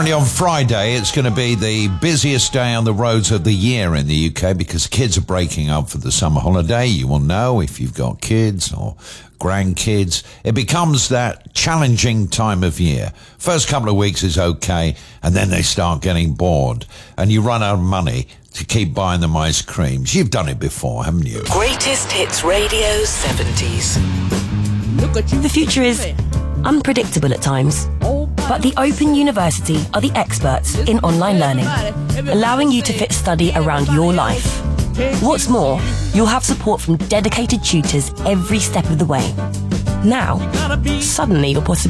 Apparently on Friday it's going to be the busiest day on the roads of the year in the UK because kids are breaking up for the summer holiday. You will know if you've got kids or grandkids. It becomes that challenging time of year. First couple of weeks is okay, and then they start getting bored, and you run out of money to keep buying them ice creams. You've done it before, haven't you? Greatest Hits Radio 70s. The future is unpredictable at times, but the Open University are the experts in online learning, allowing you to fit study around your life. What's more, you'll have support from dedicated tutors every step of the way. Now, suddenly your possibilities